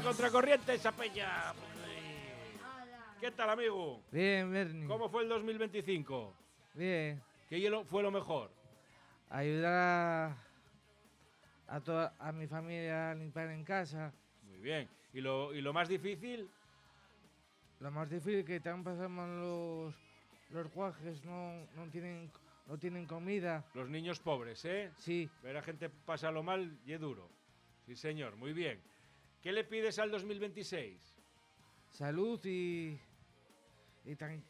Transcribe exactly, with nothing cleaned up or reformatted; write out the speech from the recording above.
contracorriente esa peña. ¿Qué tal, amigo? Bien, Bernie. ¿Cómo fue el dos mil veinticinco? Bien. ¿Qué fue lo mejor? Ayudar a, a toda a mi familia a limpiar en casa. Muy bien. ¿Y lo, y lo más difícil? Lo más difícil que también pasamos los los guajes, no, no tienen no tienen comida. Los niños pobres, ¿eh? Sí. Ver a gente pasarlo mal y es duro. Sí, señor, muy bien. ¿Qué le pides al dos mil veintiséis? Salud y, y, tran-